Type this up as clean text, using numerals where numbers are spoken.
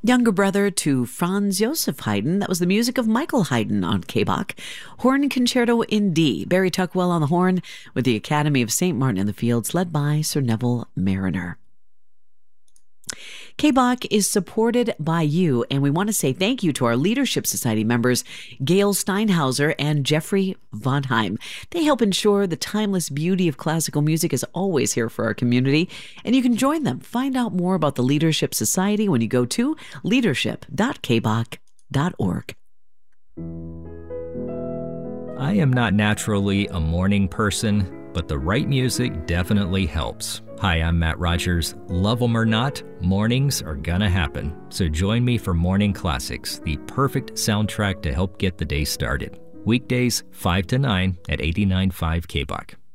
Younger brother to Franz Joseph Haydn. That was the music of Michael Haydn on K-Bach. Horn Concerto in D. Barry Tuckwell on the horn with the Academy of St. Martin in the Fields, led by Sir Neville Mariner. K-Bach is supported by you, and we want to say thank you to our Leadership Society members, Gail Steinhauser and Jeffrey Von Heim. They help ensure the timeless beauty of classical music is always here for our community, and you can join them. Find out more about the Leadership Society when you go to leadership.kbach.org. I am not naturally a morning person, but the right music definitely helps. Hi, I'm Matt Rogers. Love 'em or not, mornings are gonna happen. So join me for Morning Classics, the perfect soundtrack to help get the day started. Weekdays, 5 to 9 at 89.5 KBach.